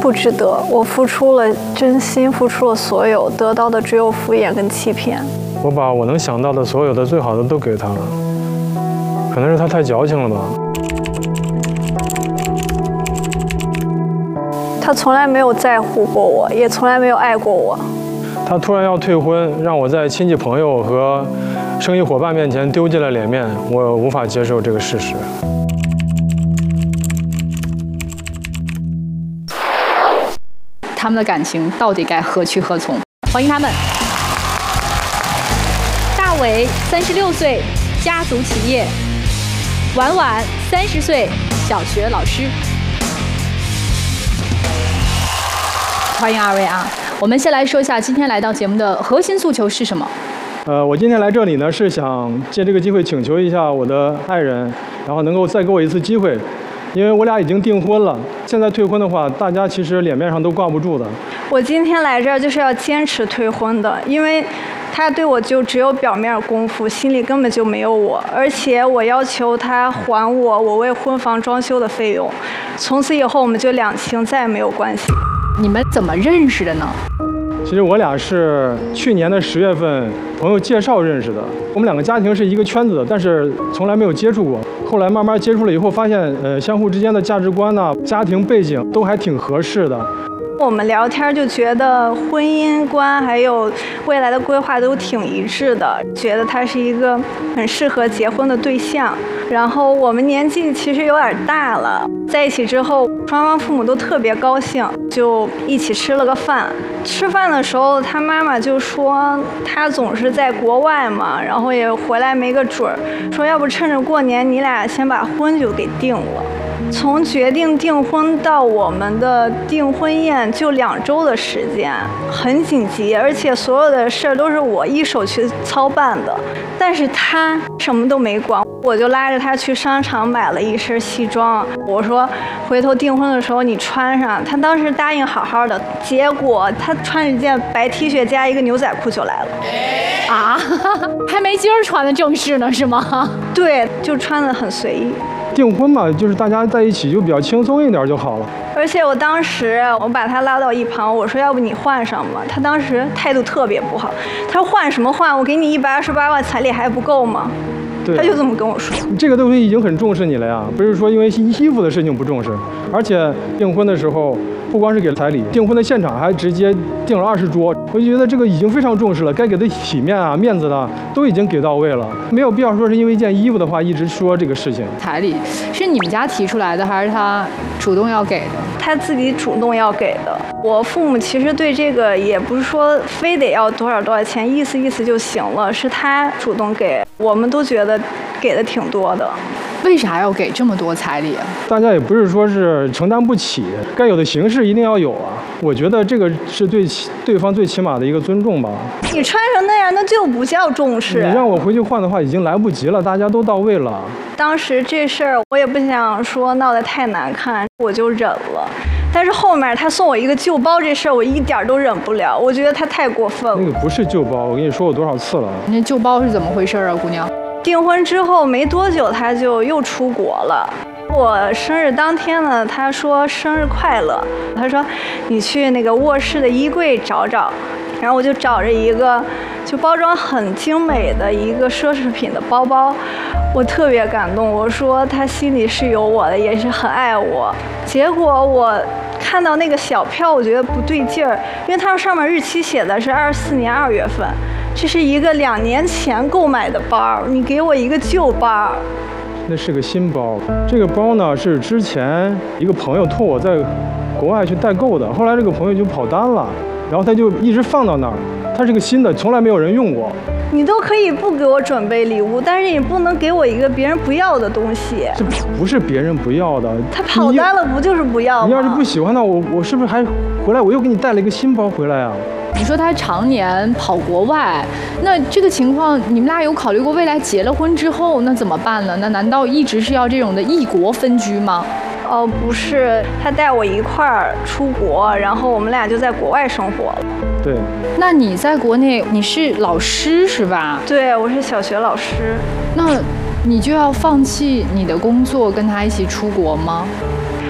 不值得。我付出了真心，付出了所有，得到的只有敷衍跟欺骗。 我把我能想到的所有的最好的都给他了，可能是他太矫情了吧。 他从来没有在乎过我，也从来没有爱过我。 他突然要退婚，让我在亲戚朋友和生意伙伴面前丢尽了脸面，我无法接受这个事实。 他们的感情到底该何去何从？欢迎他们。大伟36岁，家族企业；婉婉30岁，小学老师。欢迎二位啊！我们先来说一下今天来到节目的核心诉求是什么？ 我今天来这里呢，是想借这个机会请求一下我的爱人，然后能够再给我一次机会，因为我俩已经订婚了，现在退婚的话，大家其实脸面上都挂不住的。 我今天来这儿就是要坚持退婚的，因为他对我就只有表面功夫，心里根本就没有我，而且我要求他还我为婚房装修的费用，从此以后我们就两清，再也没有关系。 你们怎么认识的呢？ 其实我俩是去年的10月份朋友介绍认识的，我们两个家庭是一个圈子的，但是从来没有接触过。后来慢慢接触了以后，发现相互之间的价值观呢、家庭背景都还挺合适的。 我们聊天就觉得婚姻观还有未来的规划都挺一致的，觉得他是一个很适合结婚的对象。然后我们年纪其实有点大了，在一起之后，双方父母都特别高兴，就一起吃了个饭。吃饭的时候，他妈妈就说他总是在国外嘛，然后也回来没个准儿，说要不趁着过年你俩先把婚就给定了。从决定订婚到我们的订婚宴就2周的时间，很紧急，而且所有的事儿都是我一手去操办的。但是他什么都没管，我就拉着他去商场买了一身西装，我说回头订婚的时候你穿上。他当时答应好好的，结果他穿着一件白 T 恤加一个牛仔裤就来了。 啊，还没今儿穿的正式呢是吗？ 对，就穿得很随意。 订婚嘛，就是大家在一起就比较轻松一点就好了。 而且我当时我把他拉到一旁，我说要不你换上吧。他当时态度特别不好，他说换什么换？我给你128万彩礼还不够吗？ 对， 他就这么跟我说。 这个东西已经很重视你了呀，不是说因为衣服的事情不重视，而且订婚的时候不光是给彩礼，订婚的现场还直接订了20桌，我就觉得这个已经非常重视了，该给的体面啊、面子的都已经给到位了，没有必要说是因为一件衣服的话一直说这个事情。 彩礼是你们家提出来的，还是他主动要给的？ 他自己主动要给的。我父母其实对这个也不是说非得要多少钱，意思意思就行了，是他主动给，我们都觉得给的挺多的。 为啥要给这么多彩礼啊？ 大家也不是说是承担不起，该有的形式一定要有啊。我觉得这个是对对方最起码的一个尊重吧。 你穿成那样，那就不叫重视。 你让我回去换的话，已经来不及了，大家都到位了。 当时这事儿我也不想说闹得太难看，我就忍了。但是后面他送我一个旧包这事儿，我一点都忍不了，我觉得他太过分了。 那个不是旧包，我跟你说过多少次了。 那旧包是怎么回事啊，姑娘？ 订婚之后没多久，他就又出国了。我生日当天呢，他说生日快乐，他说你去那个卧室的衣柜找找，然后我就找着一个就包装很精美的一个奢侈品的包包，我特别感动，我说他心里是有我的，也是很爱我。结果我看到那个小票，我觉得不对劲儿，因为它上面日期写的是24年2月份，这是一个2年前购买的包，你给我一个旧包。 那是个新包，这个包呢是之前一个朋友托我在国外去代购的，后来这个朋友就跑单了，然后他就一直放到那儿，它是个新的，从来没有人用过。 你都可以不给我准备礼物，但是你不能给我一个别人不要的东西。 这不是别人不要的， 他跑单了不就是不要吗？ 你要是不喜欢，那我是不是还回来我又给你带了一个新包回来啊？ 你说他常年跑国外，那这个情况你们俩有考虑过未来结了婚之后那怎么办呢？那难道一直是要这种的异国分居吗？ 哦，不是，他带我一块儿出国，然后我们俩就在国外生活了。 对。 那你在国内你是老师是吧？ 对，我是小学老师。 那你就要放弃你的工作跟他一起出国吗？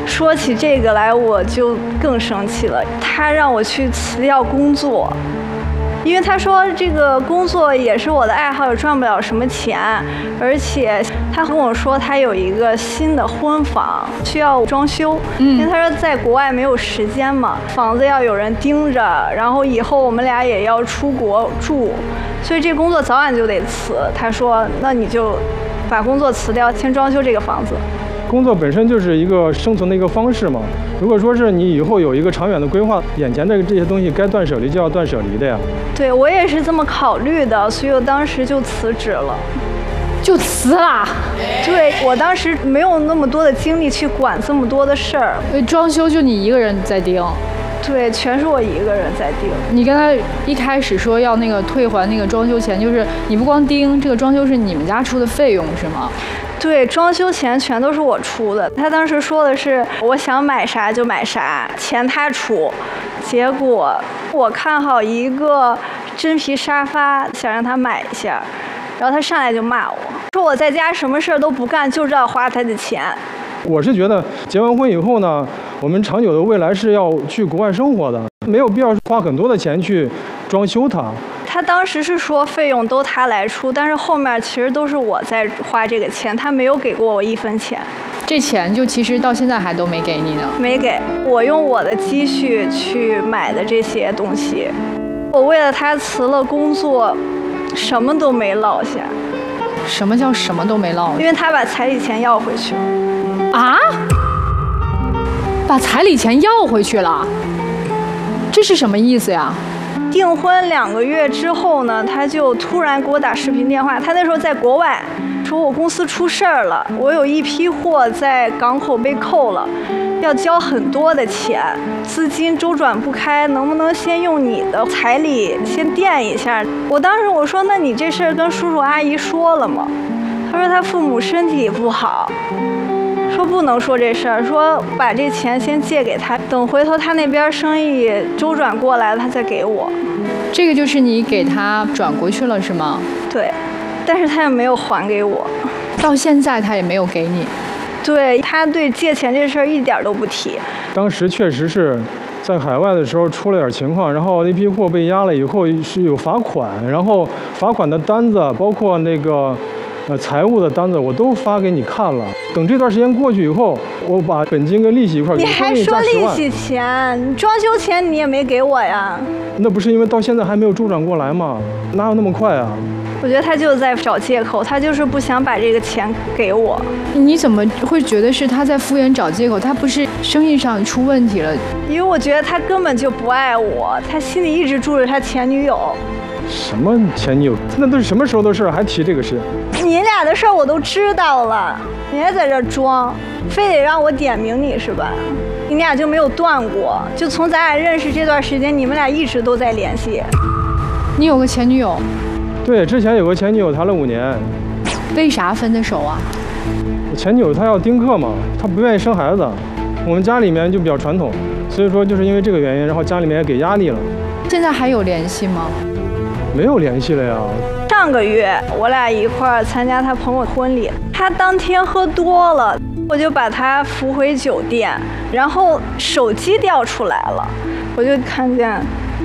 说起这个来，我就更生气了。他让我去辞掉工作，因为他说这个工作也是我的爱好，也赚不了什么钱，而且他跟我说他有一个新的婚房需要装修，因为他说在国外没有时间嘛，房子要有人盯着，然后以后我们俩也要出国住，所以这工作早晚就得辞。他说那你就把工作辞掉，先装修这个房子。 工作本身就是一个生存的一个方式嘛。如果说是你以后有一个长远的规划，眼前这些东西该断舍离就要断舍离的呀。 对，我也是这么考虑的，所以我当时就辞职了。 就辞了？ 对，我当时没有那么多的精力去管这么多的事儿。 装修就你一个人在盯？ 对，全是我一个人在盯。 你跟他一开始说要那个退还那个装修钱，就是你不光盯这个装修是你们家出的费用是吗？ 对，装修钱全都是我出的。他当时说的是我想买啥就买啥，钱他出。结果我看好一个真皮沙发，想让他买一下，然后他上来就骂我，说我在家什么事儿都不干，就知道花他的钱。 我是觉得结完婚以后呢，我们长久的未来是要去国外生活的，没有必要花很多的钱去装修它。 他当时是说费用都他来出，但是后面其实都是我在花这个钱，他没有给过我1分钱。 这钱就其实到现在还都没给你呢？ 没给，我用我的积蓄去买的这些东西。我为了他辞了工作，什么都没落下。 什么叫什么都没落下？ 因为他把彩礼钱要回去了。 啊？把彩礼钱要回去了？这是什么意思呀？ 订婚2个月之后呢，他就突然给我打视频电话。他那时候在国外，说我公司出事儿了，我有一批货在港口被扣了，要交很多的钱，资金周转不开，能不能先用你的彩礼先垫一下？我当时我说，那你这事儿跟叔叔阿姨说了吗？他说他父母身体不好，说不能说这事儿，说把这钱先借给他，等回头他那边生意周转过来了，他再给我。 这个就是你给他转过去了是吗？ 对，但是他也没有还给我， 到现在他也没有给你。 对，他对借钱这事儿一点都不提。 当时确实是在海外的时候出了点情况，然后那批货被压了以后是有罚款，然后罚款的单子包括那个财务的单子我都发给你看了。等这段时间过去以后，我把本金跟利息一块给你还说利息钱，你装修钱你也没给我呀？ 那不是因为到现在还没有周转过来吗？哪有那么快啊？ 我觉得他就是在找借口，他就是不想把这个钱给我。 你怎么会觉得是他在敷衍找借口？他不是生意上出问题了？ 因为我觉得他根本就不爱我，他心里一直住着他前女友。 什么前女友？那都是什么时候的事儿，还提这个事？ 你俩的事儿我都知道了，你还在这装，非得让我点名你是吧？你俩就没有断过，就从咱俩认识这段时间，你们俩一直都在联系。 你有个前女友？ 对，之前有个前女友谈了5年。 为啥分的手啊？ 我前女友她要丁克嘛，她不愿意生孩子，我们家里面就比较传统，所以说就是因为这个原因，然后家里面也给压力了。 现在还有联系吗？ 没有联系了呀。 上个月我俩一块儿参加他朋友婚礼，他当天喝多了，我就把他扶回酒店，然后手机掉出来了，我就看见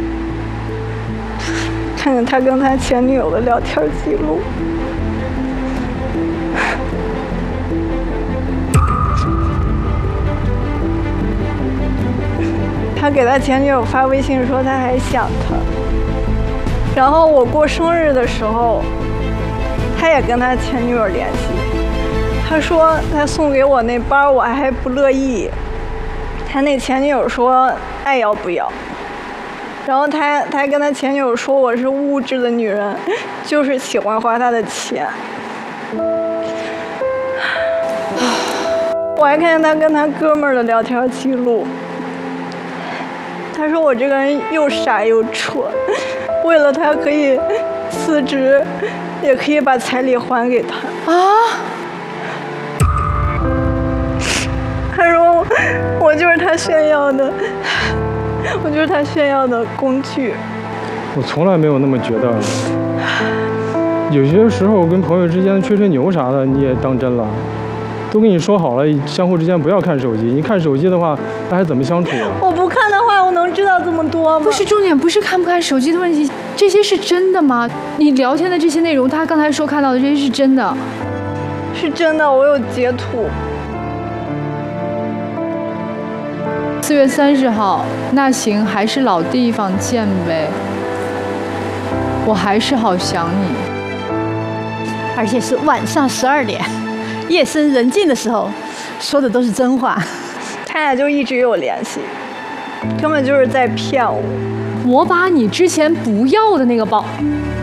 他跟他前女友的聊天记录。他给他前女友发微信说他还想他。然后我过生日的时候，他也跟他前女友联系。他说他送给我那包我还不乐意，他那前女友说爱要不要。然后他还跟他前女友说我是物质的女人，就是喜欢花他的钱。我还看见他跟他哥们儿的聊天记录，他说我这个人又傻又蠢。为了他可以辞职，也可以把彩礼还给他啊！ 他说我就是他炫耀的，我就是他炫耀的工具。 我从来没有那么觉得。有些时候跟朋友之间吹吹牛啥的，你也当真了。 都跟你说好了，相互之间不要看手机。你看手机的话，那还怎么相处啊？ 我不看的话，我能知道这么多吗？ 不是，重点不是看不看手机的问题，这些是真的吗？你聊天的这些内容，他刚才说看到的这些是真的？ 是真的，我有截图。 4月30号，那行，还是老地方见呗。我还是好想你， 而且是晚上12点，夜深人静的时候，说的都是真话。 他俩就一直有联系，根本就是在骗我。 我把你之前不要的那个包，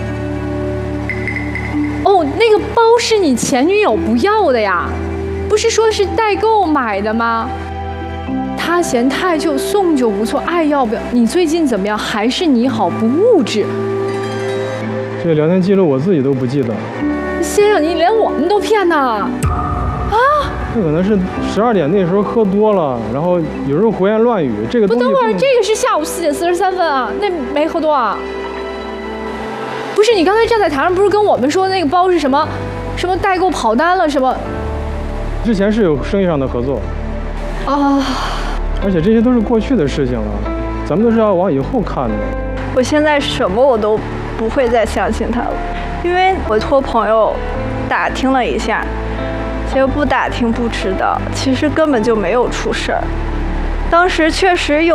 哦，那个包是你前女友不要的呀？不是说是代购买的吗？他嫌太旧，送就不错，爱要不要？你最近怎么样？还是你好不物质？ 这聊天记录我自己都不记得。 先生，你连我们都骗呐？ 这可能是12点那时候喝多了，然后有时候胡言乱语。这个不， 东西等会儿，这个是下午4点43分啊，那没喝多啊？不是，你刚才站在台上不是跟我们说那个包是什么代购跑单了什么？ 之前是有生意上的合作啊， 而且这些都是过去的事情了，咱们都是要往以后看的。 我现在什么我都不会再相信他了，因为我托朋友打听了一下，结果不打听不知道，其实根本就没有出事儿。当时确实有